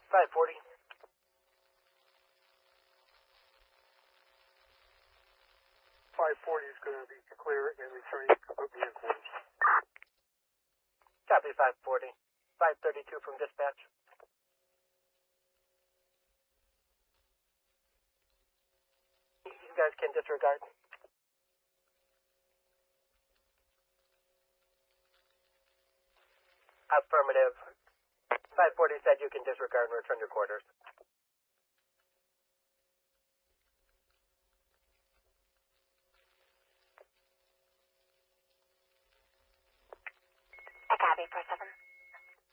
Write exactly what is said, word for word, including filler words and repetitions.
five forty. five forty is going to be clear and returning to put me in quarters. Copy five forty. five thirty-two from dispatch. You guys can disregard. Affirmative. five forty said you can disregard and return to quarters. I copy, four seven.